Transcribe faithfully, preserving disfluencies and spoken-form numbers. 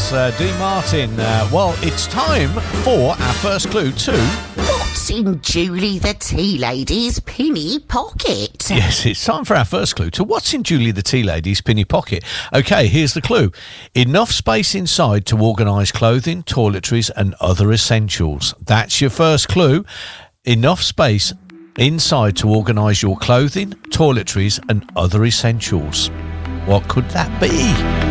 That's uh, Dean Martin. Uh, well, it's time for our first clue to... What's in Julie the Tea Lady's pinny pocket? Yes, it's time for our first clue to what's in Julie the Tea Lady's pinny pocket. OK, here's the clue. Enough space inside to organise clothing, toiletries and other essentials. That's your first clue. Enough space inside to organise your clothing, toiletries and other essentials. What could that be?